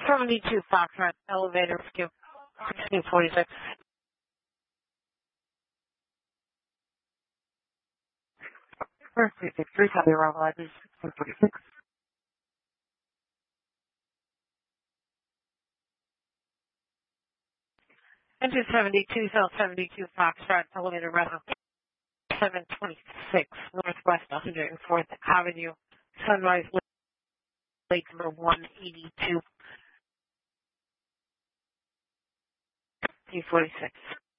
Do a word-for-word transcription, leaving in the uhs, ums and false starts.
seventy-two Foxtrot, elevator, skip sixteen forty-six. First, three six three, copy, arrival address sixteen forty-six. Enter seventy-two, South seventy-two Foxtrot, elevator, resident seven twenty-six, Northwest one hundred fourth Avenue, Sunrise Lake number one eighty-two, sixteen forty-six.